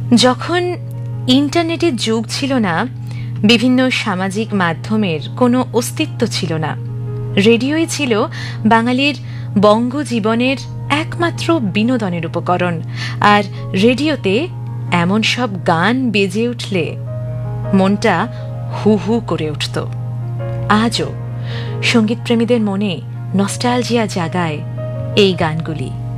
যখন ইন্টারনেটের যুগ ছিল না, বিভিন্ন সামাজিক মাধ্যমের কোনো অস্তিত্ব ছিল না, রেডিওই ছিল বাঙালির বঙ্গজীবনের একমাত্র বিনোদনের উপকরণ। আর রেডিওতে এমন সব গান বেজে উঠলে মনটা হু হু করে উঠত। আজও সঙ্গীতপ্রেমীদের মনে নস্টালজিয়া জাগায় এই গানগুলি।